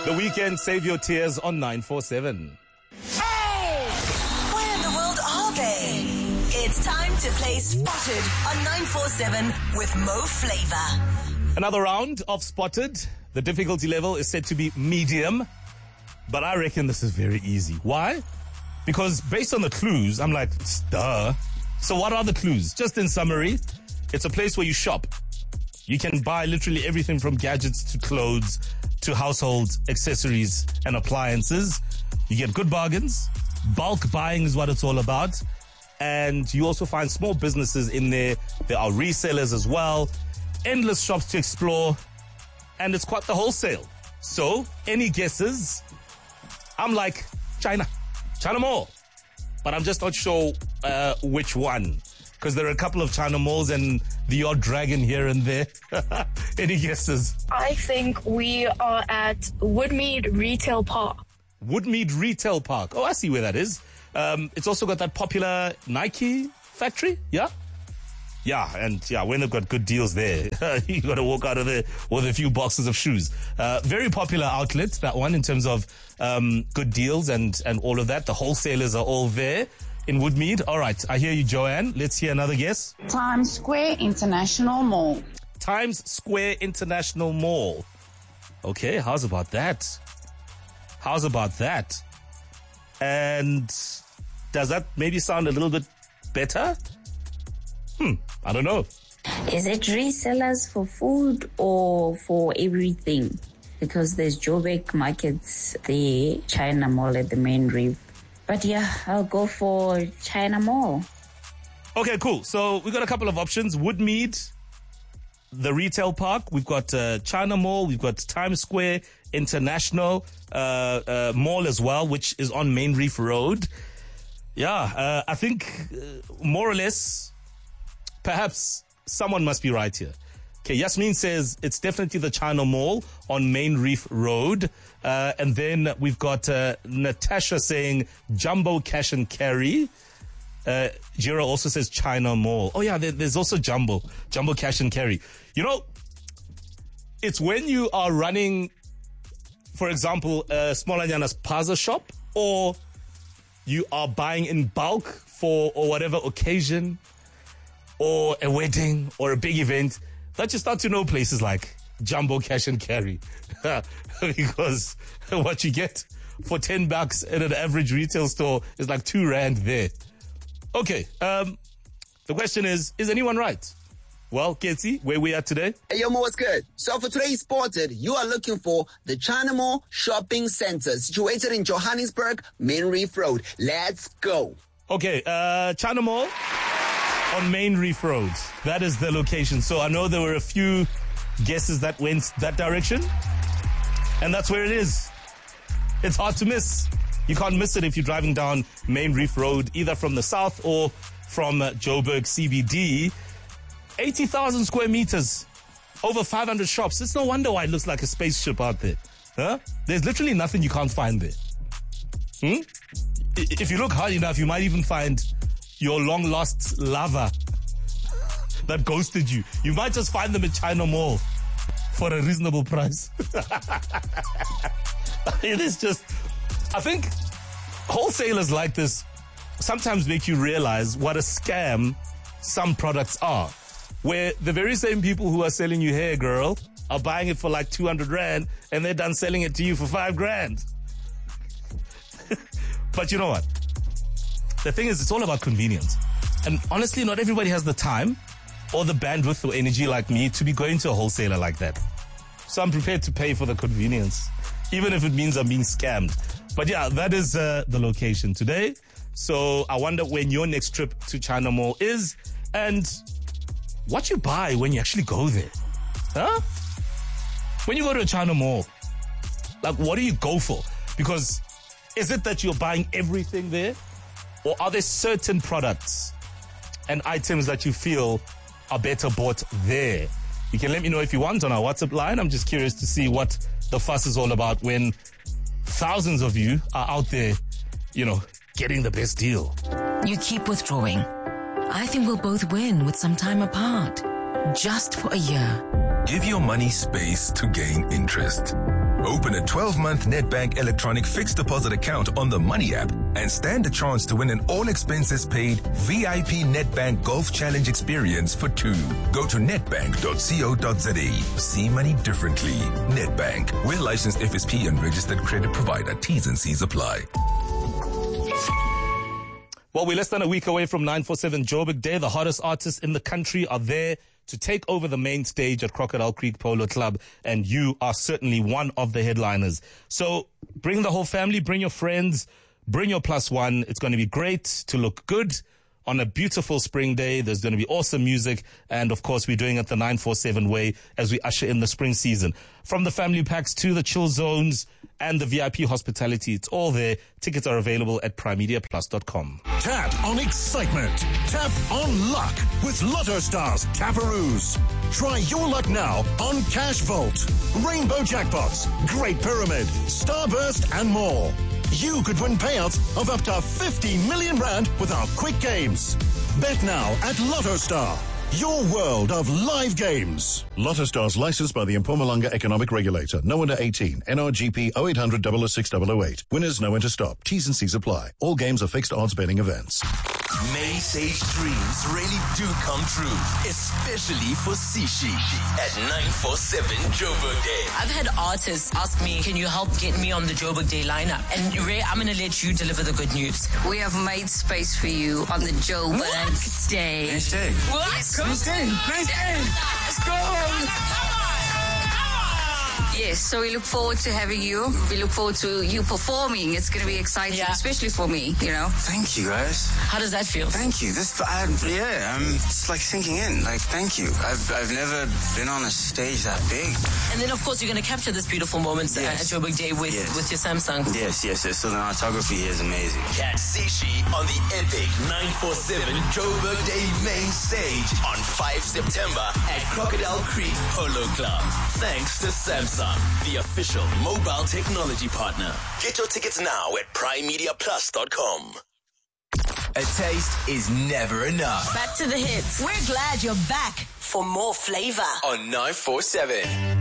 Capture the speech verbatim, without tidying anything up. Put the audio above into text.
The Weekend, save your tears on nine four seven. Oh! Where in the world are they? It's time to play Spotted on nine four seven with Mo Flava. Another round of Spotted. The difficulty level is set to be medium, but I reckon this is very easy. Why? Because based on the clues, I'm like, duh. So what are the clues? Just in summary, it's a place where you shop. You can buy literally everything from gadgets to clothes to household accessories and appliances. You get good bargains. Bulk buying is what it's all about. And you also find small businesses in there. There are resellers as well. Endless shops to explore. And it's quite the wholesale. So, any guesses? I'm like, China. China Mall. But I'm just not sure uh, which one. Because there are a couple of China malls and the odd dragon here and there. Any guesses? I think we are at Woodmead Retail Park. Woodmead Retail Park. Oh, I see where that is. Um, it's also got that popular Nike factory. Yeah? Yeah, and yeah, when they've got good deals there, you got to walk out of there with a few boxes of shoes. Uh, very popular outlet, that one, in terms of um, good deals and, and all of that. The wholesalers are all there in Woodmead. All right, I hear you, Joanne. Let's hear another guess. Times Square International Mall. Times Square International Mall. Okay, how's about that? How's about that? And does that maybe sound a little bit better? Hmm, I don't know. Is it resellers for food or for everything? Because there's Joburg markets, the China Mall at the main reef. But yeah, I'll go for China Mall. Okay, cool. So we've got a couple of options. Woodmead, the retail park. We've got uh, China Mall. We've got Times Square International uh, uh, Mall as well, which is on Main Reef Road. Yeah, uh, I think uh, more or less, perhaps someone must be right here. Okay, Yasmin says it's definitely the China Mall on Main Reef Road. Uh, and then we've got uh, Natasha saying Jumbo Cash and Carry. Uh, Jira also says China Mall. Oh, yeah, there, there's also Jumbo. Jumbo Cash and Carry. You know, it's when you are running, for example, a Smolanyana's Plaza shop, or you are buying in bulk for or whatever occasion, or a wedding, or a big event, that you start to know places like Jumbo Cash and Carry. Because what you get for ten bucks at an average retail store is like two rand there. Okay, um, the question is, is anyone right? Well, Ketsi, where we are today? Hey, yo, Mo, what's good? So for today's Spotted, you are looking for the China Mall Shopping Center, situated in Johannesburg, Main Reef Road. Let's go. Okay, uh, China Mall on Main Reef Road. That is the location. So I know there were a few guesses that went that direction, and that's where it is. It's hard to miss. You can't miss it if you're driving down Main Reef Road, either from the south or from uh, Joburg C B D. eighty thousand square meters, over five hundred shops. It's no wonder why it looks like a spaceship out there. Huh? There's literally nothing you can't find there. Hmm? If you look hard enough, you might even find your long-lost lover that ghosted you. You might just find them at China Mall for a reasonable price. It is just, I think wholesalers like this sometimes make you realize what a scam some products are. Where the very same people who are selling you hair, girl, are buying it for like two hundred rand and they're done selling it to you for five grand. But you know what? The thing is, it's all about convenience. And honestly, not everybody has the time or the bandwidth or energy like me to be going to a wholesaler like that. So I'm prepared to pay for the convenience, even if it means I'm being scammed. But yeah, that is uh, the location today. So I wonder when your next trip to China Mall is and what you buy when you actually go there. Huh? When you go to a China Mall, like, what do you go for? Because is it that you're buying everything there? Or are there certain products and items that you feel are better bought there? You can let me know if you want on our WhatsApp line. I'm just curious to see what the fuss is all about when thousands of you are out there, you know, getting the best deal. You keep withdrawing. I think we'll both win with some time apart. Just for a year. Give your money space to gain interest. Open a twelve-month Nedbank electronic fixed deposit account on the Money app and stand a chance to win an all-expenses-paid V I P Nedbank Golf Challenge experience for two. Go to nedbank dot co dot za. See money differently. Nedbank. We're licensed F S P and registered credit provider. T's and C's apply. Well, we're less than a week away from nine four seven Joburg Day. The hottest artists in the country are there to take over the main stage at Crocodile Creek Polo Club, and you are certainly one of the headliners. So bring the whole family, bring your friends, bring your plus one. It's going to be great to look good on a beautiful spring day. There's going to be awesome music, and of course we're doing it the nine four seven way as we usher in the spring season. From the family packs to the chill zones and the V I P hospitality, it's all there. Tickets are available at prime media plus dot com. Tap on excitement. Tap on luck with Lotto Stars Taparoos. Try your luck now on Cash Vault, Rainbow Jackpots, Great Pyramid, Starburst, and more. You could win payouts of up to fifty million rand with our quick games. Bet now at Lotto Star, your world of live games. Lotto Stars licensed by the Mpumalanga Economic Regulator. No under eighteen. N R G P oh eight hundred, double oh six, double oh eight. Winners know when to stop. T's and C's apply. All games are fixed odds betting events. May Sage dreams really do come true, especially for Sishi at nine four seven Joburg Day. I've had artists ask me, can you help get me on the Joburg Day lineup? And Ray, I'm going to let you deliver the good news. We have made space for you on the Joburg what? Day. Nice day. What? Nice day. Nice day. Let's go. Yes, so we look forward to having you. We look forward to you performing. It's going to be exciting, yeah. Especially for me, you know. Thank you, guys. How does that feel? Thank you. This, I, yeah, I'm just like sinking in. Like, thank you. I've I've never been on a stage that big. And then, of course, you're going to capture this beautiful moment yes. at Joburg Day with, yes. with your Samsung. Yes, yes, yes. So the cinematography here is amazing. Catch Sishi on the epic nine four seven Joburg Day main stage on the fifth of September at Crocodile Creek Polo Club. Thanks to Samsung, the official mobile technology partner. Get your tickets now at prime media plus dot com. A taste is never enough. Back to the hits. We're glad you're back for more flavor on nine four seven.